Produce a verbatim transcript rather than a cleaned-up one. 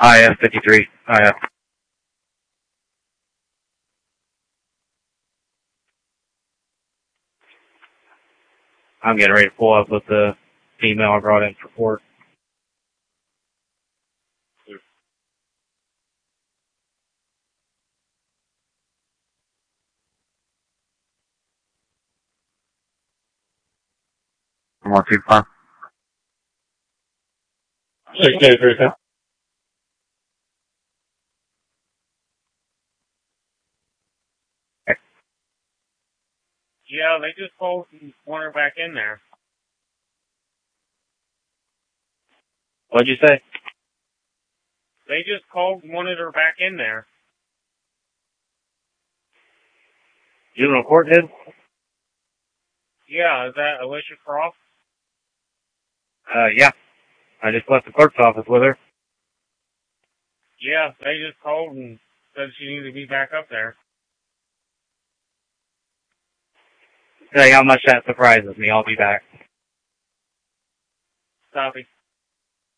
I F fifty-three. I F. I'm getting ready to pull up with the female I brought in for court. one two five. six eight three seven. Yeah, they just called and wanted her back in there. What'd you say? They just called and wanted her back in there. Juvenile court did? Yeah, is that Alicia Croft? Uh, yeah. I just left the clerk's office with her. Yeah, they just called and said she needed to be back up there. Tell you how much that surprises me. I'll be back. Copy.